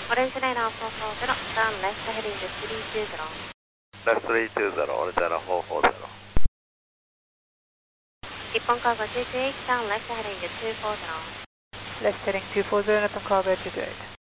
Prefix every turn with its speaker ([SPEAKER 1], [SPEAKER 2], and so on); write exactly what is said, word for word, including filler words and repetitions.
[SPEAKER 1] Orange Radar four four zero, turn left heading to three two zero.
[SPEAKER 2] Left three two zero, Orange Radar four four zero.
[SPEAKER 1] 日本カーゴtwo two eight, turn left heading to two four zero.
[SPEAKER 3] Left heading two four zero, Nippon Cargo two two eight.